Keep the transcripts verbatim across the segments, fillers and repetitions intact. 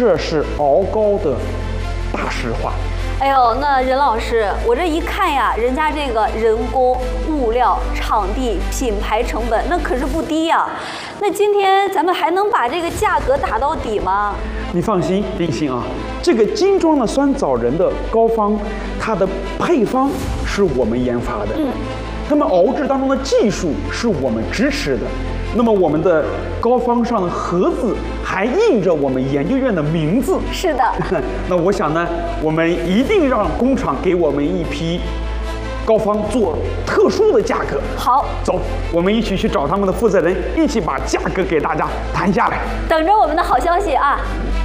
这是熬膏的大实话。 哎呦，那任老师，我这一看呀，人家这个人工、物料、场地、品牌成本，那可是不低呀。那今天咱们还能把这个价格打到底吗？ 你放心，林心啊，这个精装的酸枣仁的膏方，它的配方是我们研发的，嗯，那么熬制当中的技术是我们支持的。那么我们的膏方上的盒子还印着我们研究院的名字。 是的。 那我想呢，我们一定让工厂给我们一批膏方做特殊的价格。 好， 走，我们一起去找他们的负责人，一起把价格给大家谈下来。 等着我们的好消息啊！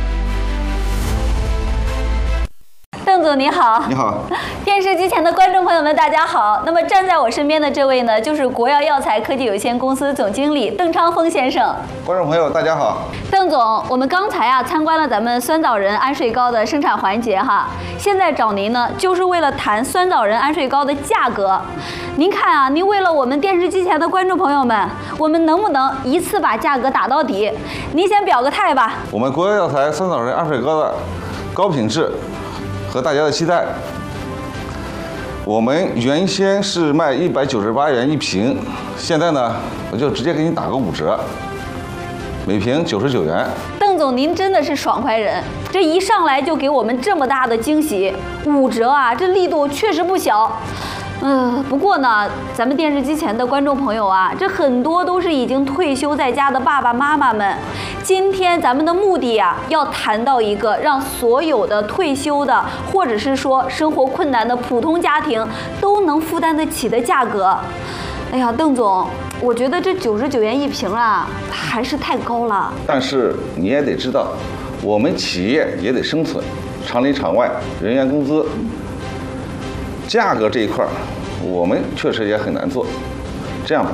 邓总你好。 你好。 电视机前的观众朋友们，大家好。那么站在我身边的这位呢，就是国药药材科技有限公司总经理邓昌峰先生。 观众朋友，大家好。 邓总，我们刚才啊参观了咱们酸枣仁安睡膏的生产环节哈，现在找您呢，就是为了谈酸枣仁安睡膏的价格。您看啊，您为了我们电视机前的观众朋友们，我们能不能一次把价格打到底？您先表个态吧。 我们国药药材酸枣仁安睡膏的高品质和大家的期待，我们原先是卖一百九十八元一瓶，现在呢，我就直接给你打个五折，每瓶九十九元。 邓总，您真的是爽快人，这一上来就给我们这么大的惊喜，五折啊，这力度确实不小。嗯，不过呢，咱们电视机前的观众朋友啊，这很多都是已经退休在家的爸爸妈妈们。今天咱们的目的呀，要谈到一个让所有的退休的，或者是说生活困难的普通家庭都能负担得起的价格。哎呀，邓总，我觉得这九十九元一瓶啊，还是太高了。 但是你也得知道，我们企业也得生存，厂里厂外人员工资。价格这一块，我们确实也很难做。这样吧，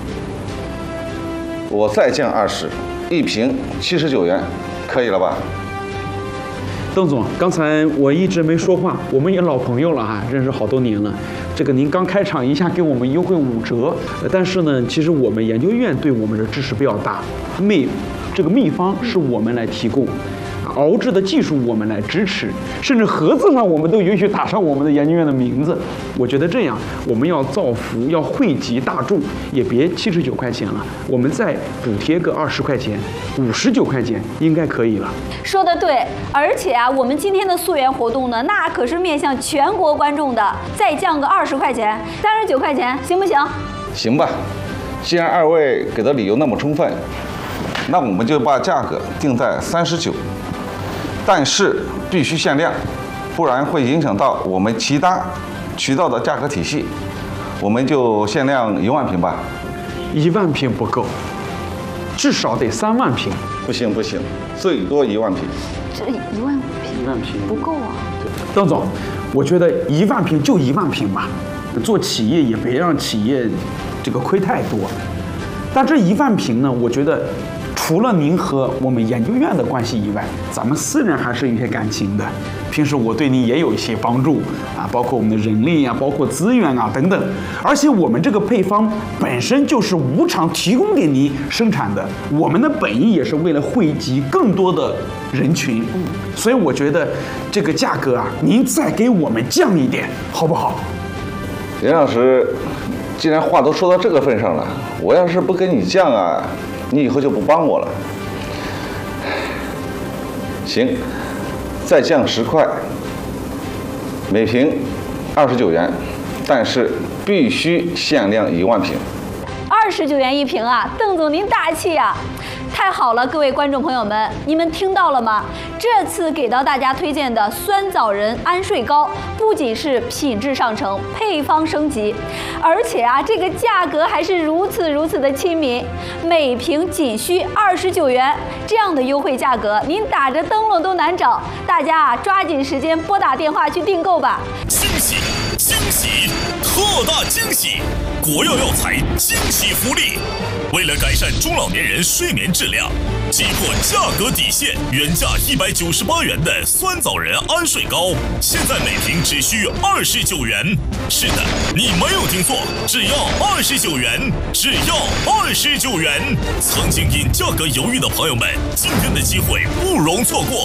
我再降二十，一瓶七十九元，可以了吧？ 邓总，刚才我一直没说话，我们也老朋友了哈，认识好多年了。这个您刚开场一下给我们优惠五折，但是呢，其实我们研究院对我们的支持比较大，秘这个秘方是我们来提供。熬制的技术我们来支持，甚至盒子上我们都允许打上我们的研究院的名字。我觉得这样，我们要造福，要惠及大众，也别七十九块钱了，我们再补贴个二十块钱，五十九块钱应该可以了。 说得对，而且啊，我们今天的溯源活动呢，那可是面向全国观众的，再降个二十块钱，三十九块钱，行不行？ 行吧，既然二位给的理由那么充分，那我们就把价格定在三十九。但是必须限量，不然会影响到我们其他渠道的价格体系。我们就限量一万瓶吧。 一万瓶不够，至少得三万瓶。 不行不行，最多一万瓶。 这一万瓶， 一万瓶不够啊。 邓总，我觉得一万瓶就一万瓶吧，做企业也别让企业这个亏太多。但这一万瓶呢，我觉得。除了您和我们研究院的关系以外，咱们私人还是有些感情的。平时我对您也有一些帮助啊，包括我们的人力啊，包括资源啊等等。而且我们这个配方本身就是无偿提供给您生产的，我们的本意也是为了惠及更多的人群。所以我觉得这个价格啊，您再给我们降一点，好不好？ 任老师，既然话都说到这个份上了，我要是不跟你降啊，你以后就不帮我了。行，再降十块，每瓶二十九元，但是必须限量一万瓶。 二十九元一瓶啊，邓总您大气啊！太好了，各位观众朋友们，你们听到了吗？这次给到大家推荐的酸枣仁安睡膏，不仅是品质上乘、配方升级，而且啊，这个价格还是如此如此的亲民，每瓶仅需二十九元，这样的优惠价格，您打着灯笼都难找。大家啊，抓紧时间拨打电话去订购吧！ 惊喜！惊喜！特大惊喜！国药药材惊喜福利！为了改善中老年人睡眠质量，击破价格底线，原价一百九十八元的酸枣仁安睡膏，现在每瓶只需二十九元。是的，你没有听错，只要二十九元，只要二十九元。曾经因价格犹豫的朋友们，今天的机会不容错过。